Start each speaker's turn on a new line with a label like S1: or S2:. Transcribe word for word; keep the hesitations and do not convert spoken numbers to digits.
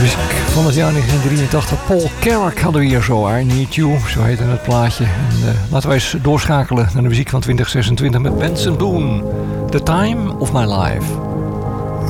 S1: Van het jaar negentien drieëntachtig. Paul Carrack hadden we hier zo. I Need You, zo heette het plaatje. En, uh, laten wij eens doorschakelen naar de muziek van twintig zesentwintig met Benson Boone. The Time of My Life.